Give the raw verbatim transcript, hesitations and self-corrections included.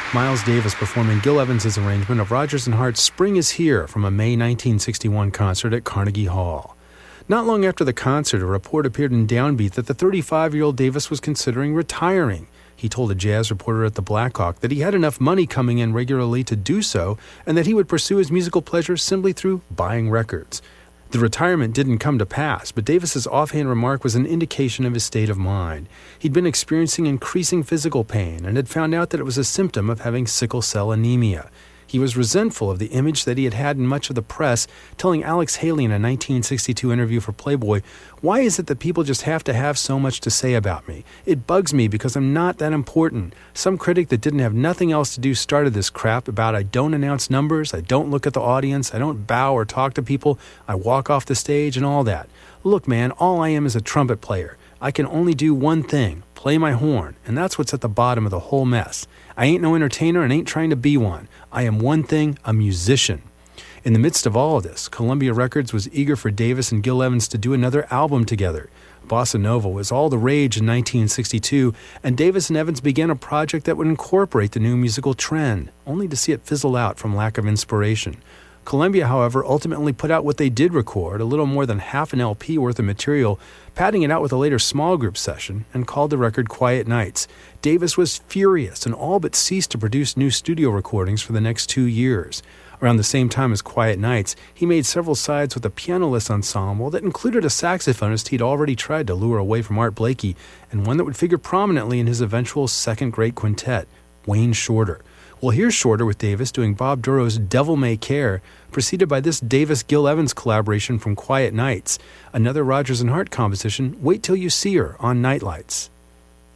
Miles Davis performing Gil Evans' arrangement of Rodgers and Hart's Spring is Here from a May nineteen sixty-one concert at Carnegie Hall. Not long after the concert, a report appeared in Downbeat that the thirty-five-year-old Davis was considering retiring. He told a jazz reporter at the Blackhawk that he had enough money coming in regularly to do so and that he would pursue his musical pleasures simply through buying records. The retirement didn't come to pass, but Davis's offhand remark was an indication of his state of mind. He'd been experiencing increasing physical pain and had found out that it was a symptom of having sickle cell anemia. He was resentful of the image that he had had in much of the press, telling Alex Haley in a nineteen sixty-two interview for Playboy, "Why is it that people just have to have so much to say about me? It bugs me because I'm not that important. Some critic that didn't have nothing else to do started this crap about I don't announce numbers, I don't look at the audience, I don't bow or talk to people, I walk off the stage and all that. Look, man, all I am is a trumpet player. I can only do one thing, play my horn, and that's what's at the bottom of the whole mess. I ain't no entertainer and ain't trying to be one. I am one thing, a musician." In the midst of all of this, Columbia Records was eager for Davis and Gil Evans to do another album together. Bossa Nova was all the rage in nineteen sixty-two, and Davis and Evans began a project that would incorporate the new musical trend, only to see it fizzle out from lack of inspiration. Columbia, however, ultimately put out what they did record, a little more than half an L P worth of material, padding it out with a later small group session, and called the record Quiet Nights. Davis was furious and all but ceased to produce new studio recordings for the next two years. Around the same time as Quiet Nights, he made several sides with a pianoless ensemble that included a saxophonist he'd already tried to lure away from Art Blakey, and one that would figure prominently in his eventual second great quintet, Wayne Shorter. Well, here's Shorter with Davis doing Bob Duro's Devil May Care, preceded by this Davis-Gil Evans collaboration from Quiet Nights, another Rodgers and Hart composition, Wait Till You See Her on Nightlights.